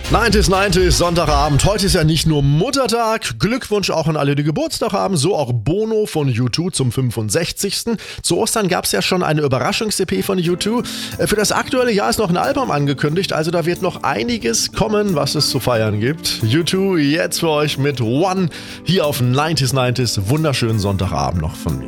90s, 90s, Sonntagabend. Heute ist ja nicht nur Muttertag. Glückwunsch auch an alle, die Geburtstag haben. So auch Bono von U2 zum 65. Zu Ostern gab es ja schon eine Überraschungs-EP von U2. Für das aktuelle Jahr ist noch ein Album angekündigt. Also da wird noch einiges kommen, was es zu feiern gibt. U2 jetzt für euch mit One hier auf 90s, 90s. Wunderschönen Sonntagabend noch von mir.